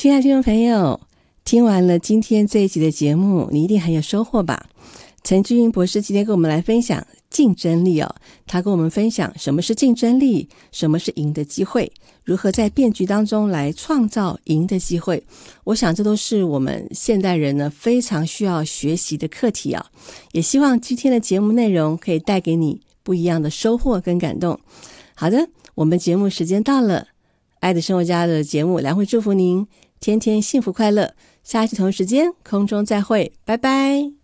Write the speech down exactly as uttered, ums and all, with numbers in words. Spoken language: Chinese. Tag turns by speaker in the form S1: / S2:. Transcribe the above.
S1: 亲爱的听众朋友，听完了今天这一集的节目，你一定很有收获吧？陈俊英博士今天跟我们来分享竞争力哦，他跟我们分享什么是竞争力，什么是赢的机会，如何在变局当中来创造赢的机会。我想这都是我们现代人呢非常需要学习的课题啊。也希望今天的节目内容可以带给你不一样的收获跟感动。好的，我们节目时间到了，爱的生活家的节目良会祝福您天天幸福快乐，下一期同一时间空中再会，拜拜。